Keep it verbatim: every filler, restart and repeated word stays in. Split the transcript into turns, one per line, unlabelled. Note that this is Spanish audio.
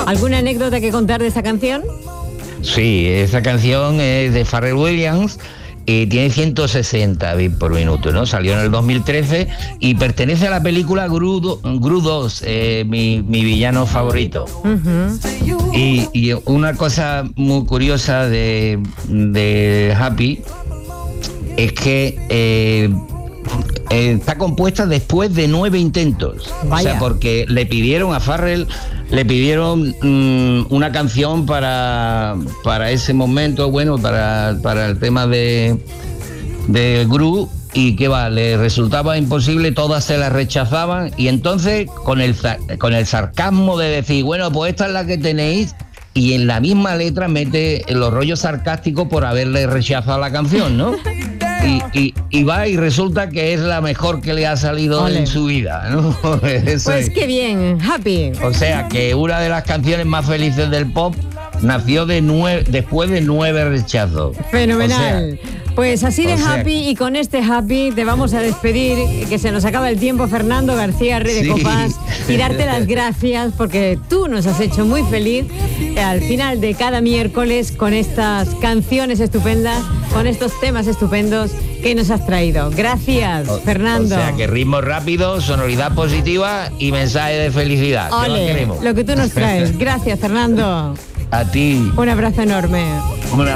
¿Alguna anécdota que contar de esta canción?
Sí, esa canción es de Pharrell Williams y tiene ciento sesenta bits por minuto, ¿no? Salió en el dos mil trece y pertenece a la película Gru, Gru dos, eh, mi, mi villano favorito. Uh-huh. Y, y una cosa muy curiosa de, de Happy es que eh, eh, está compuesta después de nueve intentos. Vaya. O sea, porque le pidieron a Pharrell, le pidieron mmm, una canción para, para ese momento, bueno, para, para el tema de, de Gru, y que va, le resultaba imposible, todas se la rechazaban, y entonces con el, con el sarcasmo de decir, bueno, pues esta es la que tenéis, y en la misma letra mete los rollos sarcásticos por haberle rechazado la canción, ¿no? Y, y, y va y resulta que es la mejor que le ha salido Ole. en su vida, ¿no? Eso
pues
es.
Qué bien, Happy.
O sea que una de las canciones más felices del pop nació de nueve, después de nueve rechazos.
Fenomenal. O sea, pues así de Happy, sea, y con este Happy te vamos a despedir, que se nos acaba el tiempo, Fernando García, Rey de sí. Copas, y darte las gracias porque tú nos has hecho muy feliz al final de cada miércoles con estas canciones estupendas, con estos temas estupendos que nos has traído. Gracias, o, Fernando.
O sea, que ritmo rápido, sonoridad positiva y mensaje de felicidad.
Ole, lo que tú nos traes. Gracias, Fernando.
A ti.
Un abrazo enorme.